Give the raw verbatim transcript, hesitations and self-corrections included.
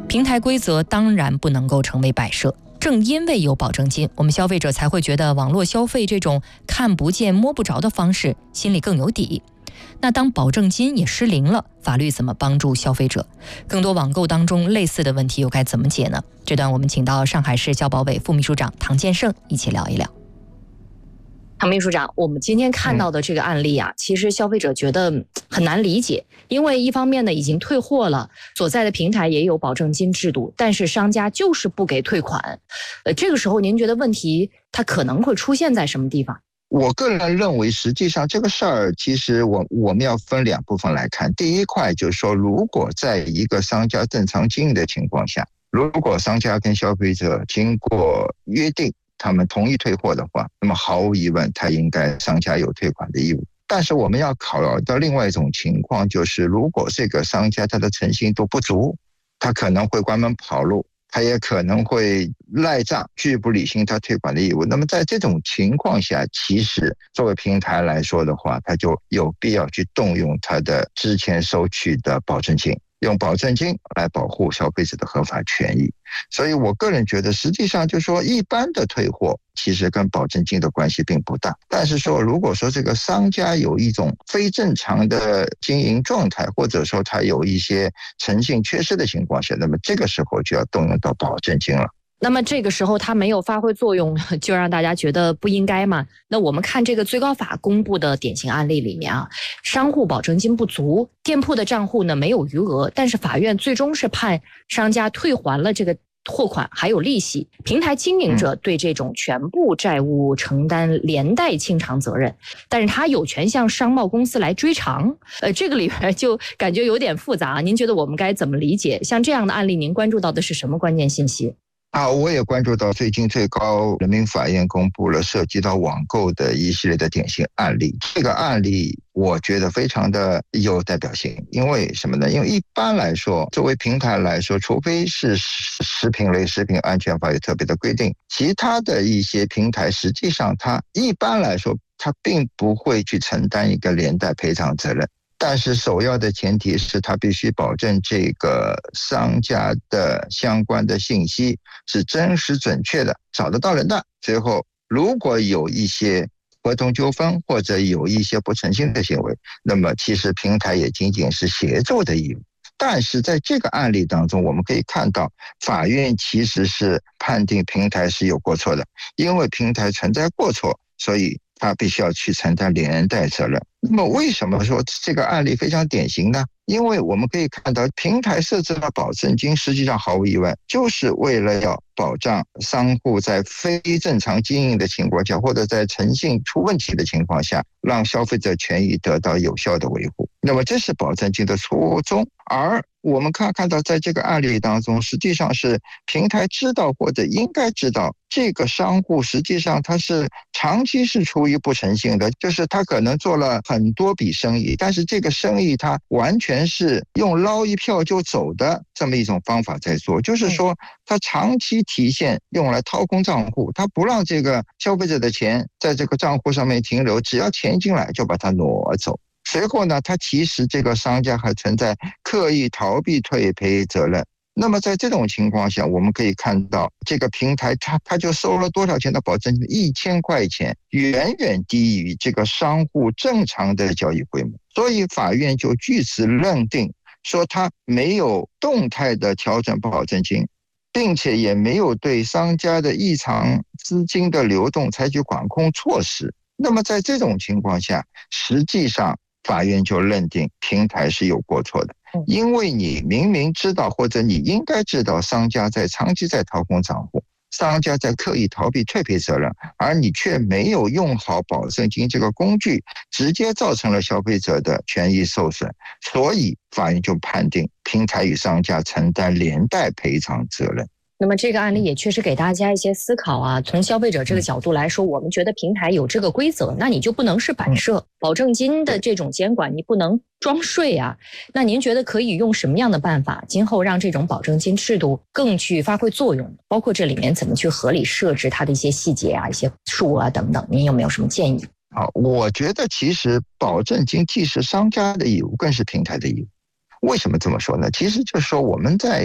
平台规则当然不能够成为摆设，正因为有保证金，我们消费者才会觉得网络消费这种看不见摸不着的方式心里更有底。那当保证金也失灵了，法律怎么帮助消费者？更多网购当中类似的问题又该怎么解呢？这段我们请到上海市消保委副秘书长唐建胜一起聊一聊。唐秘书长，我们今天看到的这个案例啊，其实消费者觉得很难理解，因为一方面呢已经退货了，所在的平台也有保证金制度，但是商家就是不给退款。呃，这个时候您觉得问题它可能会出现在什么地方？ 我个人认为，实际上这个事儿，其实我我们要分两部分来看。第一块就是说，如果在一个商家正常经营的情况下，如果商家跟消费者经过约定，他们同意退货的话，那么毫无疑问，他应该商家有退款的义务。但是我们要考虑到另外一种情况，就是如果这个商家他的诚信度不足，他可能会关门跑路，他也可能会赖账，拒不履行他退款的义务。那么在这种情况下，其实作为平台来说的话，他就有必要去动用他的之前收取的保证金，用保证金来保护消费者的合法权益。所以我个人觉得，实际上就是说，一般的退货其实跟保证金的关系并不大。但是说，如果说这个商家有一种非正常的经营状态，或者说他有一些诚信缺失的情况下，那么这个时候就要动用到保证金了。 那么这个时候它没有发挥作用，就让大家觉得不应该嘛？那我们看这个最高法公布的典型案例里面啊，商户保证金不足，店铺的账户呢没有余额，但是法院最终是判商家退还了这个货款还有利息，平台经营者对这种全部债务承担连带清偿责任，但是他有权向商贸公司来追偿。呃，这个里边就感觉有点复杂，您觉得我们该怎么理解？像这样的案例，您关注到的是什么关键信息？ 啊，我也关注到最近最高人民法院公布了涉及到网购的一系列的典型案例。这个案例我觉得非常的有代表性，因为什么呢？因为一般来说，作为平台来说，除非是食品类食品安全法有特别的规定，其他的一些平台实际上它一般来说它并不会去承担一个连带赔偿责任。但是首要的前提是他必须保证这个商家的相关的信息是真实准确的，找得到人的。最后如果有一些合同纠纷或者有一些不诚信的行为，那么其实平台也仅仅是协助的义务。但是在这个案例当中，我们可以看到法院其实是判定平台是有过错的，因为平台存在过错，所以他必须要去承担连带责任。那么为什么说这个案例非常典型呢？因为我们可以看到平台设置了保证金，实际上毫无疑问就是为了要保障商户在非正常经营的情况下，或者在诚信出问题的情况下，让消费者权益得到有效的维护。那么这是保证金的初衷。而我们看看到在这个案例当中，实际上是平台知道或者应该知道这个商户实际上他是长期是处于不诚信的，就是他可能做了很多笔生意，但是这个生意他完全是用捞一票就走的这么一种方法在做，就是说他长期体现用来掏空账户，他不让这个消费者的钱在这个账户上面停留，只要钱进来就把它挪走。随后呢，他其实这个商家还存在刻意逃避退赔责任。那么在这种情况下，我们可以看到这个平台它它就收了多少钱的保证金？一千块钱，远远低于这个商户正常的交易规模。所以法院就据此认定说，他没有动态的调整保证金，并且也没有对商家的异常资金的流动采取管控措施。那么在这种情况下，实际上法院就认定平台是有过错的，因为你明明知道或者你应该知道商家在长期在掏空账户，商家在刻意逃避退赔责任，而你却没有用好保证金这个工具，直接造成了消费者的权益受损，所以法院就判定平台与商家承担连带赔偿责任。 那么这个案例也确实给大家一些思考啊。从消费者这个角度来说，我们觉得平台有这个规则，那你就不能是摆设，保证金的这种监管你不能装睡啊。那您觉得可以用什么样的办法，今后让这种保证金制度更去发挥作用？包括这里面怎么去合理设置它的一些细节啊、一些数额等等，您有没有什么建议？ 好，我觉得其实保证金既是商家的义务，更是平台的义务。为什么这么说呢？其实就是说我们在